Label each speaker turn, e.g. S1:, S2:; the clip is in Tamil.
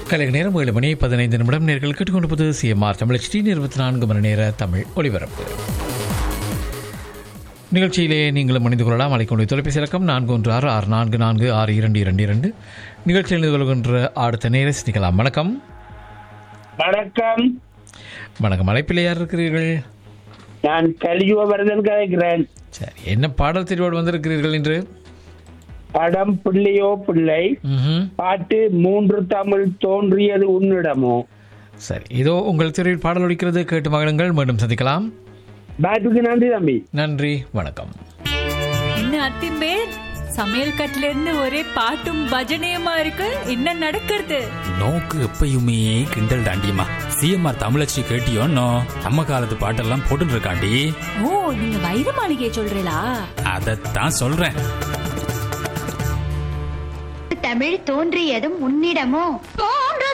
S1: கலை நேரம் 7 மணி 15 நிமிடம். நேர்கள் கேட்டுக்கொண்டிருப்பது சிஎம்ஆர் தமிழ் HD 24 மணி நேர தமிழ் ஒலிபரப்பு நிகழ்ச்சியிலே நீங்களும் இணைந்து கொள்ளலாம். அழைக்கொண்டு தொலைபேசி இலக்கம் 4166446222. நிகழ்ச்சியில் இணைந்து கொள்கின்ற அடுத்த நேர சிக்கலாம். வணக்கம்.
S2: வணக்கம்.
S1: வணக்கம். அழைப்பில் யார் இருக்கிறீர்கள்?
S2: நான் கலியுகவர்தன் கதைக்கிறேன்.
S1: சரி, என்ன பாடல் தெரிவோடு வந்திருக்கிறீர்கள் என்று?
S2: படம் பிள்ளையோ பிள்ளை, பாட்டு 3 தமிழ் தோன்றியது உன்னிடமோ.
S1: சரி, இதோ உங்கள் தெரிவில் பாடல் ஒலிக்கிறது, கேட்டு மகிழுங்கள். மீண்டும் சந்திக்கலாம்.
S2: பாட்டுக்கு நன்றி தம்பி.
S1: நன்றி, வணக்கம்.
S3: என்ன அத்திம்பே, சமையல் கட்டுல இருந்து ஒரே பாட்டும் பஜனையுமா இருக்கு. என்ன நடக்கிறது?
S4: நோக்கு எப்பயுமே கிண்டல் தாண்டியம்மா. சிஎம்ஆர் தமிழச்சி கேட்டியோன்னோ நம்ம காலத்து பாட்டெல்லாம் போட்டு இருக்காண்டி.
S3: ஓ, நீங்க வைர மாளிகையை சொல்றீங்களா?
S4: அதத்தான் சொல்றேன்.
S5: தமிழ் தோன்றியதும் உன்னிடமோ.